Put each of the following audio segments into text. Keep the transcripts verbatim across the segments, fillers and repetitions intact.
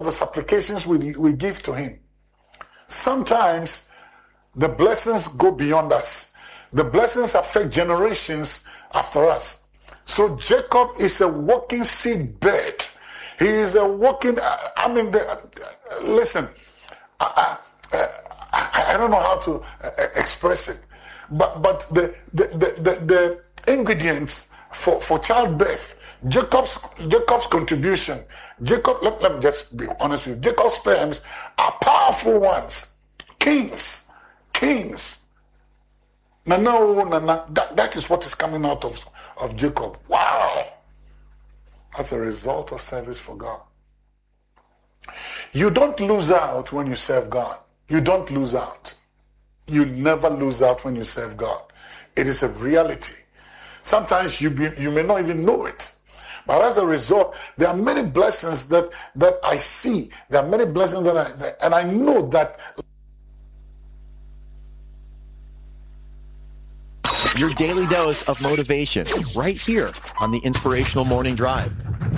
the supplications we, we give to him. Sometimes the blessings go beyond us. The blessings affect generations after us. So Jacob is a walking seed bed. He is a walking, I mean, the, listen, I, I, I, I don't know how to express it, but but the the, the, the, the ingredients for, for childbirth, Jacob's Jacob's contribution, Jacob, let, let me just be honest with you, Jacob's sperms are powerful ones, kings, kings. No, no, no, no. That, that is what is coming out of, of Jacob. Wow. As a result of service for God. You don't lose out when you serve God. You don't lose out. You never lose out when you serve God. It is a reality. Sometimes you be, you may not even know it. But as a result, there are many blessings that, that I see. There are many blessings that I, and I know that. Your daily dose of motivation right here on the Inspirational Morning Drive.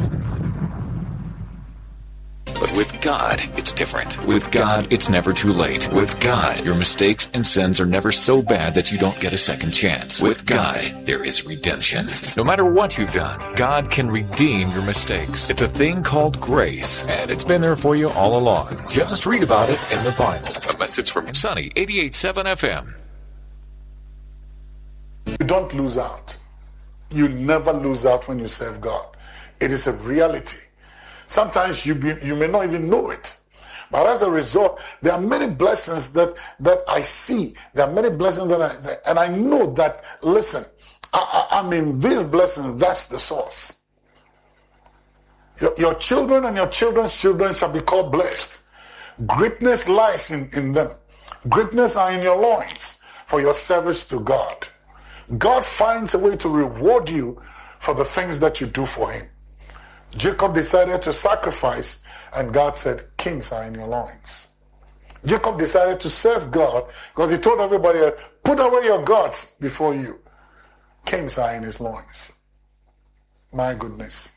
But with God, it's different. With God, it's never too late. With God, your mistakes and sins are never so bad that you don't get a second chance. With God, there is redemption. No matter what you've done, God can redeem your mistakes. It's a thing called grace, and it's been there for you all along. Just read about it in the Bible. A message from Sunny eighty-eight point seven F M. You don't lose out. You never lose out when you serve God. It is a reality. Sometimes you be, you may not even know it. But as a result, there are many blessings that, that I see. There are many blessings that I, and I know that, listen, I, I, I mean, these blessings, that's the source. Your, your children and your children's children shall be called blessed. Greatness lies in, in them. Greatness are in your loins for your service to God. God finds a way to reward you for the things that you do for him. Jacob decided to sacrifice, and God said, kings are in your loins. Jacob decided to serve God because he told everybody, put away your gods before you. Kings are in his loins. My goodness.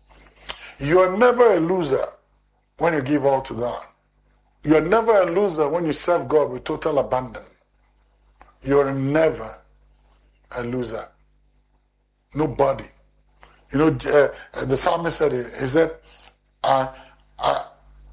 You are never a loser when you give all to God. You are never a loser when you serve God with total abandon. You are never a loser. Nobody. You know, uh, the psalmist said, he said, I, I,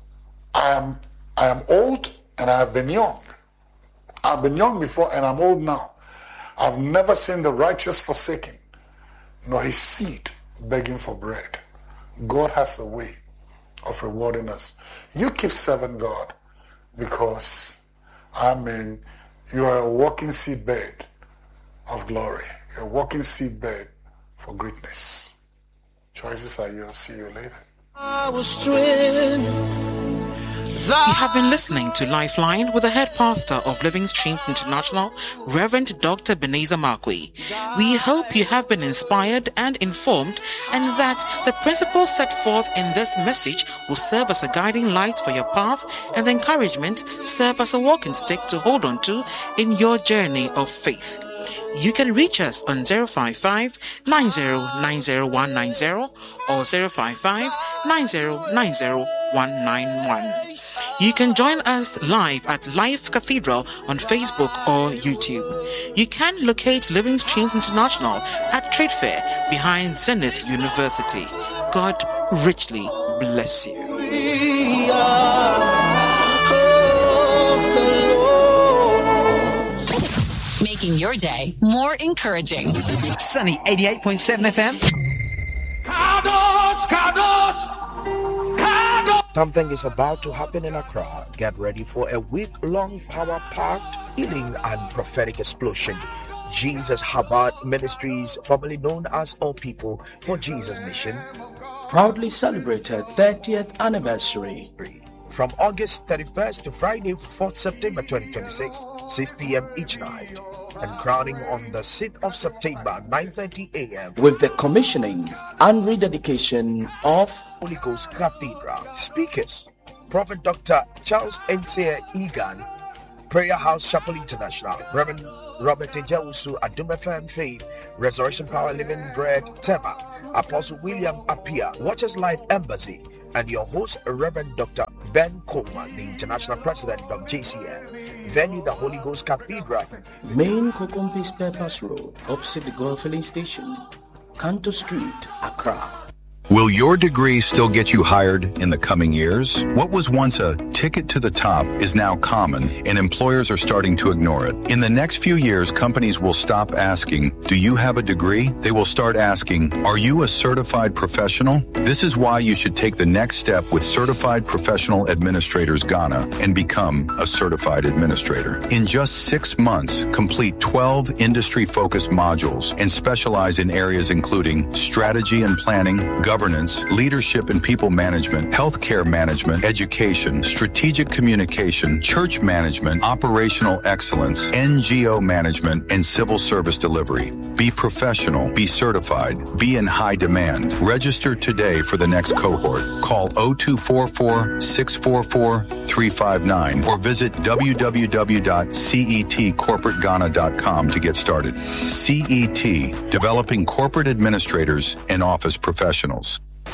I am I am old and I have been young. I've been young before and I'm old now. I've never seen the righteous forsaken, nor his seed begging for bread. God has a way of rewarding us. You keep serving God because, I mean, you are a walking seedbed of glory. You're a walking seedbed for greatness. Choices are yours. See you later. I was trained. You have been listening to Lifeline with the head pastor of Living Streams International, Reverend Doctor Ebenezer Markwei. We hope you have been inspired and informed, and that the principles set forth in this message will serve as a guiding light for your path, and the encouragement serve as a walking stick to hold on to in your journey of faith. You can reach us on zero five five, nine zero nine zero one nine zero or zero five five, nine zero nine zero one nine one. You can join us live at Life Cathedral on Facebook or YouTube. You can locate Living Streams International at Trade Fair behind Zenith University. God richly bless you. We are making your day more encouraging. Sunny eighty-eight point seven F M. Kados, Kados, Kados. Something is about to happen in Accra. Get ready for a week-long power-packed healing and prophetic explosion. Jesus Chabad Ministries, formerly known as All People for Jesus Mission, proudly celebrated thirtieth anniversary. From August thirty-first to Friday, fourth September twenty twenty-six, six p.m. each night. And crowning on the sixth of September, nine thirty a.m. with the commissioning and rededication of Holy Ghost Cathedral. Speakers, Prophet Doctor Charles Ntse Egan, Prayer House Chapel International, Reverend Robert Ejawusu, Adum F M Fame, Resurrection Power Living Bread, Tema, Apostle William Appiah, Watchers Life Embassy, and your host, Reverend Doctor Ben Coleman, the International President of J C N. Venue, the Holy Ghost Cathedral. Main Kokompis Peppers Road, opposite the Gold Filling Station, Kanto Street, Accra. Will your degree still get you hired in the coming years? What was once a ticket to the top is now common, and employers are starting to ignore it. In the next few years, companies will stop asking, "Do you have a degree?" They will start asking, "Are you a certified professional?" This is why you should take the next step with Certified Professional Administrators Ghana and become a certified administrator. In just six months, complete twelve industry-focused modules and specialize in areas including strategy and planning, governance, governance, leadership and people management, healthcare management, education, strategic communication, church management, operational excellence, N G O management, and civil service delivery. Be professional, be certified, be in high demand. Register today for the next cohort. Call zero two four four, six four four, three five nine or visit w w w dot cet corporate ghana dot com to get started. C E T, developing corporate administrators and office professionals.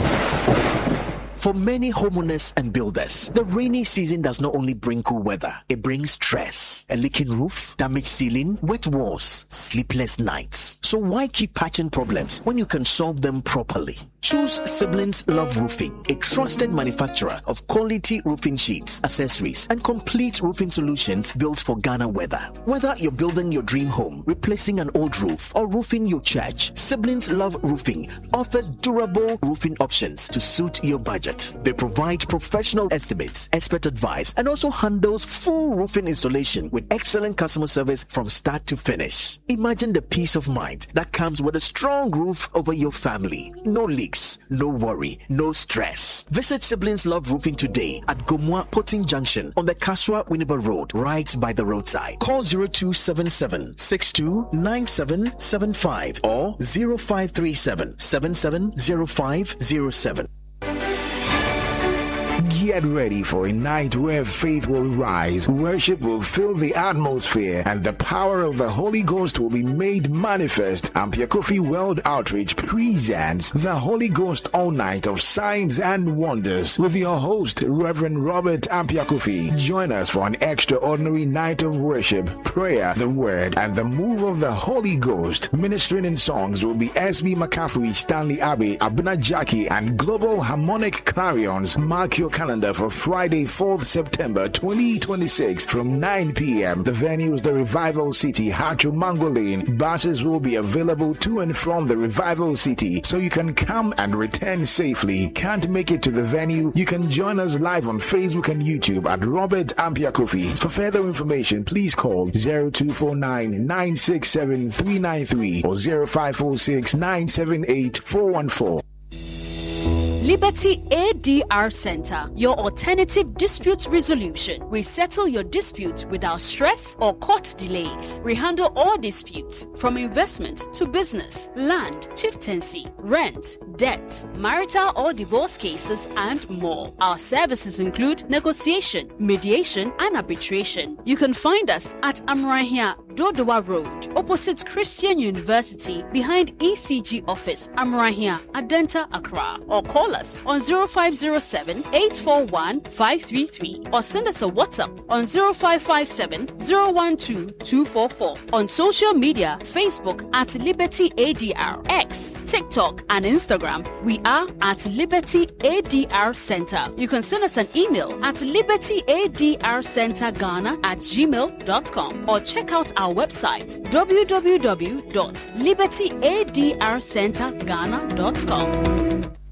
For many homeowners and builders, the rainy season does not only bring cool weather, it brings stress. A leaking roof, damaged ceiling, wet walls, sleepless nights. So why keep patching problems when you can solve them properly? Choose Siblings Love Roofing, a trusted manufacturer of quality roofing sheets, accessories, and complete roofing solutions built for Ghana weather. Whether you're building your dream home, replacing an old roof, or roofing your church, Siblings Love Roofing offers durable roofing options to suit your budget. They provide professional estimates, expert advice, and also handles full roofing installation with excellent customer service from start to finish. Imagine the peace of mind that comes with a strong roof over your family. No leaks, no worry, no stress. Visit Siblings Love Roofing today at Gomwa Potting Junction on the Kaswa Winneba Road, right by the roadside. Call zero two seven seven, six two nine seven seven five or zero five three seven, seven seven zero five zero seven. Get ready for a night where faith will rise, worship will fill the atmosphere, and the power of the Holy Ghost will be made manifest. Appiah Kofi World Outreach presents the Holy Ghost All Night of Signs and Wonders with your host, Reverend Robert Appiah Kofi. Join us for an extraordinary night of worship, prayer, the Word, and the move of the Holy Ghost. Ministering in songs will be S B McCaffrey, Stanley Abbey, Abuna Jackie, and Global Harmonic Clarions. Mark your calendar for Friday, fourth September twenty twenty-six from nine p.m. The venue is the Revival City, Hacho Mango Lane. Buses will be available to and from the Revival City, so you can come and return safely. Can't make it to the venue? You can join us live on Facebook and YouTube at Robert Appiah Kofi. For further information, please call zero two four nine, nine six seven, three nine three or zero five four six, nine seven eight, four one four. Liberty A D R Center, your alternative dispute resolution. We settle your dispute without stress or court delays. We handle all disputes from investment to business, land, chieftaincy, rent, debt, marital or divorce cases, and more. Our services include negotiation, mediation, and arbitration. You can find us at Amrahia Dodowa Road, opposite Christian University, behind E C G office, Amrahia, Adenta, Accra, or call us on zero five zero seven, eight four one, five three three or send us a WhatsApp on zero five five seven, zero one two, two four four. On social media, Facebook at Liberty A D R, X, TikTok, and Instagram, we are at Liberty A D R Center. You can send us an email at liberty a d r center ghana at gmail dot com or check out our website w w w dot liberty a d r center ghana dot com.